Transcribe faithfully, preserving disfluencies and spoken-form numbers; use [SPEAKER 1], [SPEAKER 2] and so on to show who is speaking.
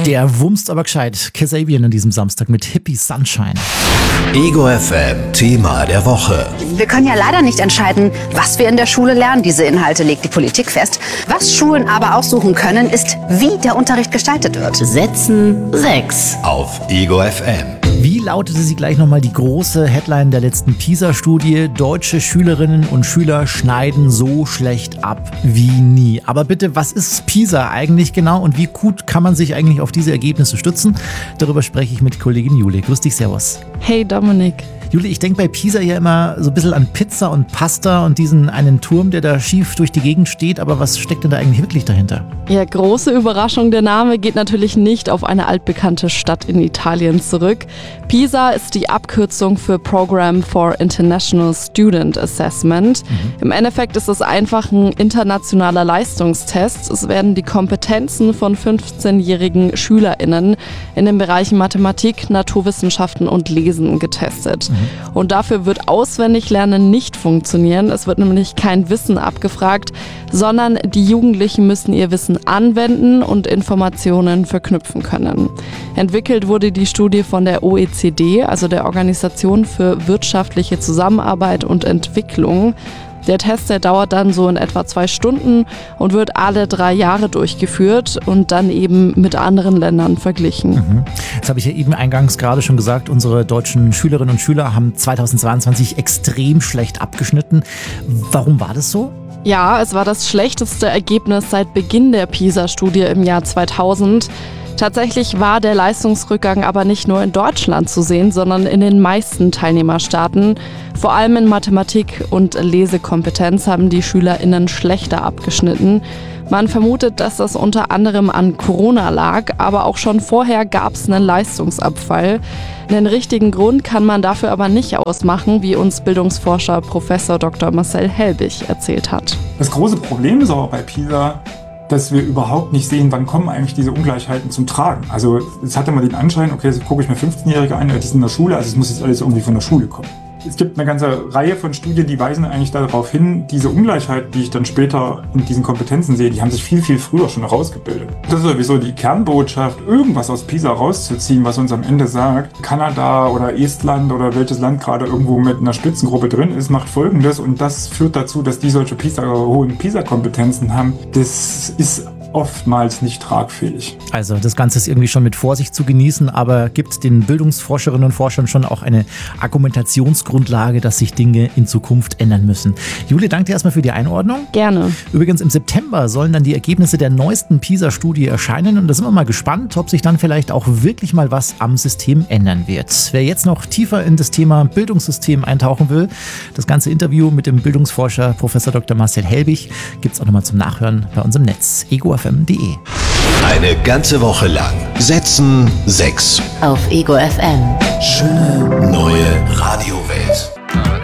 [SPEAKER 1] Der wumst aber gescheit. Kasabian an diesem Samstag mit Hippie Sunshine.
[SPEAKER 2] Ego F M, Thema der Woche.
[SPEAKER 3] Wir können ja leider nicht entscheiden, was wir in der Schule lernen. Diese Inhalte legt die Politik fest. Was Schulen aber aussuchen können, ist, wie der Unterricht gestaltet wird.
[SPEAKER 4] Setzen sechs.
[SPEAKER 2] Auf Ego F M.
[SPEAKER 1] Wie lautete sie gleich nochmal die große Headline der letzten PISA-Studie? Deutsche Schülerinnen und Schüler schneiden so schlecht ab wie nie. Aber bitte, was ist PISA eigentlich genau und wie gut kann man sich eigentlich auf diese Ergebnisse stützen? Darüber spreche ich mit Kollegin Jule. Grüß dich, servus.
[SPEAKER 5] Hey Dominik.
[SPEAKER 1] Jule, ich denke bei PISA ja immer so ein bisschen an Pizza und Pasta und diesen einen Turm, der da schief durch die Gegend steht. Aber was steckt denn da eigentlich wirklich dahinter?
[SPEAKER 5] Ja, große Überraschung, der Name geht natürlich nicht auf eine altbekannte Stadt in Italien zurück. PISA ist die Abkürzung für Program for International Student Assessment. Mhm. Im Endeffekt ist es einfach ein internationaler Leistungstest. Es werden die Kompetenzen von fünfzehnjährigen SchülerInnen in den Bereichen Mathematik, Naturwissenschaften und Lesen getestet. Mhm. Und dafür wird Auswendiglernen nicht funktionieren. Es wird nämlich kein Wissen abgefragt, sondern die Jugendlichen müssen ihr Wissen anwenden und Informationen verknüpfen können. Entwickelt wurde die Studie von der O E C D, also der Organisation für wirtschaftliche Zusammenarbeit und Entwicklung. Der Test, der dauert dann so in etwa zwei Stunden und wird alle drei Jahre durchgeführt und dann eben mit anderen Ländern verglichen.
[SPEAKER 1] Mhm. Das habe ich ja eben eingangs gerade schon gesagt, unsere deutschen Schülerinnen und Schüler haben zweitausendzweiundzwanzig extrem schlecht abgeschnitten. Warum war das so?
[SPEAKER 5] Ja, es war das schlechteste Ergebnis seit Beginn der PISA-Studie im Jahr zweitausend. Tatsächlich war der Leistungsrückgang aber nicht nur in Deutschland zu sehen, sondern in den meisten Teilnehmerstaaten. Vor allem in Mathematik und Lesekompetenz haben die SchülerInnen schlechter abgeschnitten. Man vermutet, dass das unter anderem an Corona lag, aber auch schon vorher gab es einen Leistungsabfall. Den richtigen Grund kann man dafür aber nicht ausmachen, wie uns Bildungsforscher Professor Doktor Marcel Helbig erzählt hat.
[SPEAKER 6] Das große Problem ist aber bei PISA, dass wir überhaupt nicht sehen, wann kommen eigentlich diese Ungleichheiten zum Tragen. Also es hat immer den Anschein, okay, jetzt gucke ich mir fünfzehnjährige an, die sind in der Schule, also es muss jetzt alles irgendwie von der Schule kommen. Es gibt eine ganze Reihe von Studien, die weisen eigentlich darauf hin, diese Ungleichheit, die ich dann später in diesen Kompetenzen sehe, die haben sich viel, viel früher schon herausgebildet. Das ist sowieso die Kernbotschaft, irgendwas aus PISA rauszuziehen, was uns am Ende sagt, Kanada oder Estland oder welches Land gerade irgendwo mit einer Spitzengruppe drin ist, macht Folgendes und das führt dazu, dass die solche PISA, hohen PISA-Kompetenzen haben. Das ist oftmals nicht tragfähig.
[SPEAKER 1] Also das Ganze ist irgendwie schon mit Vorsicht zu genießen, aber gibt den Bildungsforscherinnen und Forschern schon auch eine Argumentationsgrundlage, dass sich Dinge in Zukunft ändern müssen. Jule, danke dir erstmal für die Einordnung.
[SPEAKER 5] Gerne.
[SPEAKER 1] Übrigens im September sollen dann die Ergebnisse der neuesten PISA-Studie erscheinen und da sind wir mal gespannt, ob sich dann vielleicht auch wirklich mal was am System ändern wird. Wer jetzt noch tiefer in das Thema Bildungssystem eintauchen will, das ganze Interview mit dem Bildungsforscher Professor Doktor Marcel Helbig gibt es auch nochmal zum Nachhören bei uns im Netz. ego f m punkt d e.
[SPEAKER 2] Eine ganze Woche lang Setzen sechs.
[SPEAKER 4] Auf Ego F M.
[SPEAKER 2] Schöne neue Radiowelt.